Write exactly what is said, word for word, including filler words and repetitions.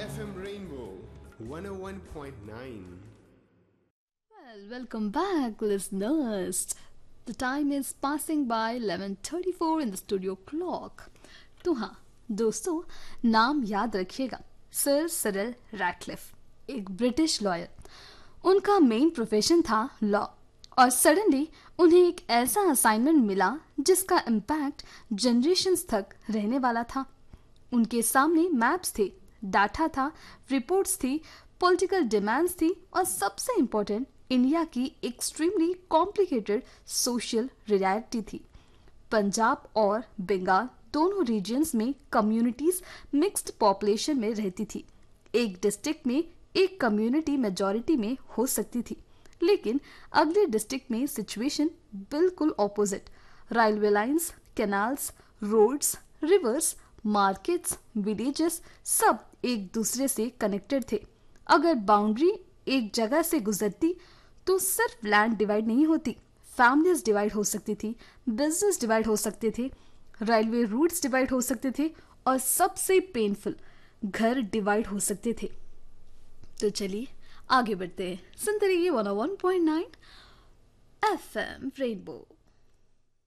F M Rainbow one oh one point nine. Well, welcome back, listeners. The time is passing by eleven thirty-four in the studio clock. तो हाँ दोस्तों, नाम याद रखिएगा, sir Cyril Ratcliffe, एक British lawyer. उनका main profession था law, और सडनली उन्हें एक ऐसा असाइनमेंट मिला जिसका इम्पैक्ट जनरेशन्स तक रहने वाला था। उनके सामने मैप्स थे, डाटा था, रिपोर्ट्स थी, पॉलिटिकल डिमांड्स थी, और सबसे इम्पोर्टेंट इंडिया की एक्सट्रीमली कॉम्प्लिकेटेड सोशल रियलिटी थी। पंजाब और बंगाल दोनों रीजन्स में कम्युनिटीज मिक्स्ड पॉपुलेशन में रहती थी। एक डिस्ट्रिक्ट में एक कम्युनिटी मेजॉरिटी में हो सकती थी, लेकिन अगले डिस्ट्रिक्ट में सिचुएशन बिल्कुल opposite. Railway lines, canals, roads, reverse, markets, villages सब एक दूसरे से कनेक्टेड थे। अगर बाउंड्री एक जगह से गुजरती तो सिर्फ लैंड डिवाइड नहीं होती, फैमिलीज डिवाइड हो सकती थी, बिजनेस डिवाइड हो सकते थे, रेलवे रूट्स डिवाइड हो सकते थे, और सबसे पेनफुल, घर डिवाइड हो सकते थे। तो चलिए आगे बढ़ते हैं, सुनते रहिए वन ओ one point nine F M rainbow.